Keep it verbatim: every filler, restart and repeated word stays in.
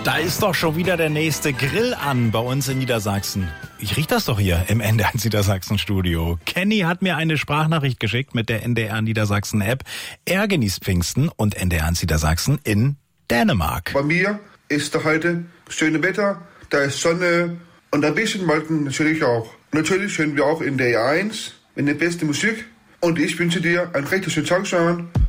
Da ist doch schon wieder der nächste Grill an bei uns in Niedersachsen. Ich riech das doch hier im N D R Niedersachsen Studio. Kenny hat mir eine Sprachnachricht geschickt mit der N D R Niedersachsen App. Er genießt Pfingsten und N D R Niedersachsen in Dänemark. Bei mir ist da heute schönes Wetter, da ist Sonne und ein bisschen Wolken natürlich auch. Natürlich hören wir auch in der eins in der beste Musik und ich wünsche dir einen richtig schönen Tag, Sean.